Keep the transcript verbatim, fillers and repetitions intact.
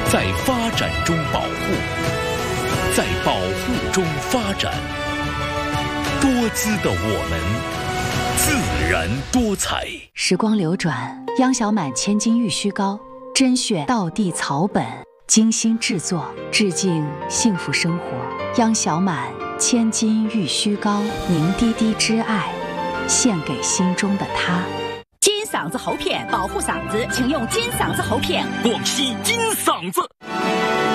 在发展中保护，在保护中发展。多姿的我们，自然多彩。 时光流转，央小满千金玉虚膏，甄选道地草本，精心制作，致敬幸福生活。央小满千金玉虚膏，凝滴滴之爱，献给心中的他。 金嗓子喉片保护嗓子，请用金嗓子喉片。 广西金嗓子。